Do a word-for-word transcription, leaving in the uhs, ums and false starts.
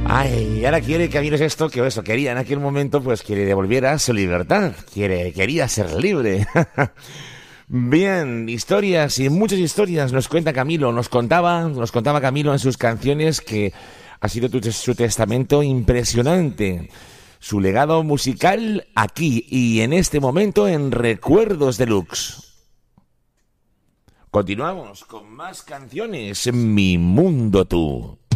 Ay, y ahora quiere que mires esto, que eso, quería en aquel momento, pues que le devolviera su libertad. Quiere, quería ser libre. Bien, historias y muchas historias nos cuenta Camilo. Nos contaba, nos contaba Camilo en sus canciones que ha sido tu, su testamento impresionante. Su legado musical aquí y en este momento en Recuerdos Deluxe. Continuamos con más canciones en Mi Mundo Tú.